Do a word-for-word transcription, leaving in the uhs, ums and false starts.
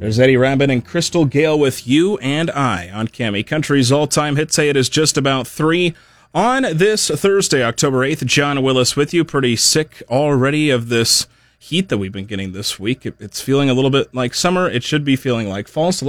There's Eddie Rabin and Crystal Gale with You and I on Cammy Country's all-time hit. Say it is just about three on this Thursday, October eighth. John Willis with you. Pretty sick already of this heat that we've been getting this week. It's feeling a little bit like summer. It should be feeling like fall. So